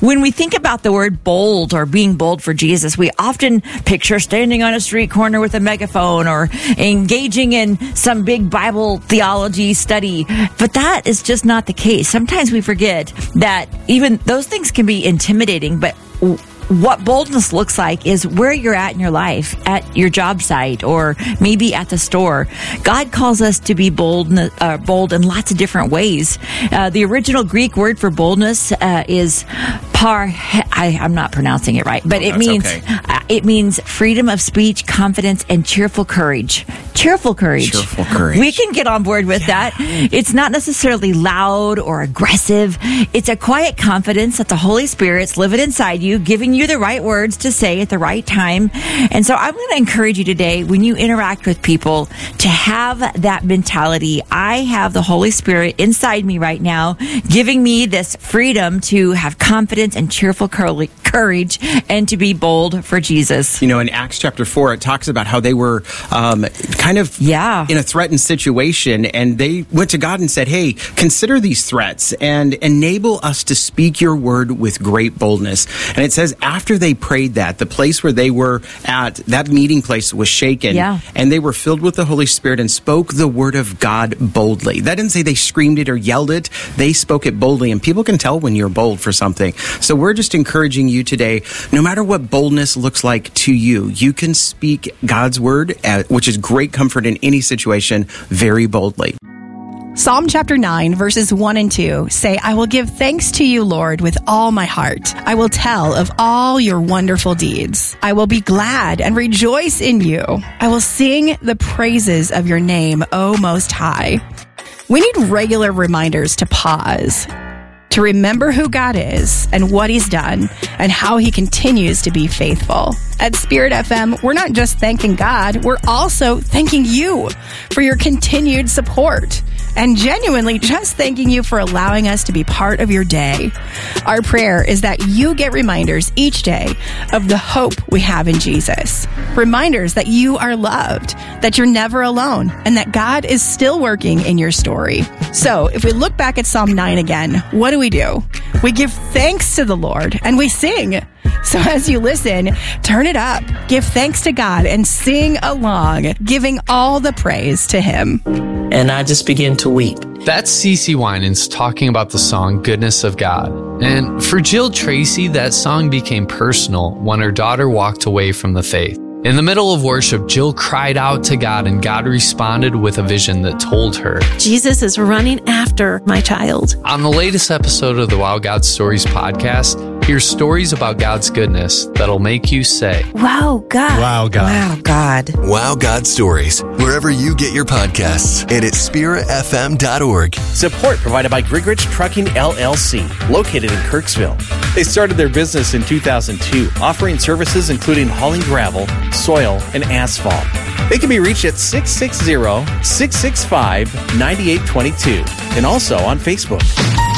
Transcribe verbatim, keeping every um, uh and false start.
When we think about the word bold or being bold for Jesus, we often picture standing on a street corner with a megaphone or engaging in some big Bible theology study. But that is just not the case. Sometimes we forget that even those things can be intimidating, but what boldness looks like is where you're at in your life, at your job site, or maybe at the store. God calls us to be bold, uh, bold in lots of different ways. Uh, the original Greek word for boldness uh, is par. I, I'm not pronouncing it right, but oh, it means okay. uh, it means freedom of speech, confidence, and cheerful courage. Cheerful courage. Cheerful courage. We can get on board with yeah. that. It's not necessarily loud or aggressive. It's a quiet confidence that the Holy Spirit's living inside you, giving you the right words to say at the right time. And so I'm going to encourage you today, when you interact with people, to have that mentality. I have the Holy Spirit inside me right now, giving me this freedom to have confidence and cheerful courage and to be bold for Jesus. You know, in Acts chapter four, it talks about how they were um, kind of yeah. in a threatened situation, and they went to God and said, hey, consider these threats and enable us to speak your word with great boldness. And it says after they prayed that, the place where they were at, that meeting place was shaken, yeah. and they were filled with the Holy Spirit and spoke the word of God boldly. That didn't say they screamed it or yelled it. They spoke it boldly, and people can tell when you're bold for something. So we're just encouraging you today, no matter what boldness looks like to you, you can speak God's word, uh, which is great comfort in any situation, very boldly. Psalm chapter nine, verses one and two say, I will give thanks to you, Lord, with all my heart. I will tell of all your wonderful deeds. I will be glad and rejoice in you. I will sing the praises of your name, O Most High. We need regular reminders to pause, to remember who God is and what he's done and how he continues to be faithful. At Spirit F M, we're not just thanking God, we're also thanking you for your continued support and genuinely just thanking you for allowing us to be part of your day. Our prayer is that you get reminders each day of the hope we have in Jesus. Reminders that you are loved, that you're never alone, and that God is still working in your story. So if we look back at Psalm nine again, what do we do? We give thanks to the Lord and we sing. So as you listen, turn it up, give thanks to God, and sing along, giving all the praise to him. And I just begin to weep. That's CeCe Winans talking about the song Goodness of God. And for Jill Tracy, that song became personal when her daughter walked away from the faith. In the middle of worship, Jill cried out to God, and God responded with a vision that told her, Jesus is running after my child. On the latest episode of the Wow God Stories podcast, hear stories about God's goodness that'll make you say, Wow, God. Wow, God. Wow, God. Wow God Stories, wherever you get your podcasts and at spirit f m dot org. Support provided by Grigorich Trucking L L C, located in Kirksville. They started their business in two thousand two, offering services including hauling gravel, soil, and asphalt. They can be reached at six six zero, six six five, nine eight two two and also on Facebook.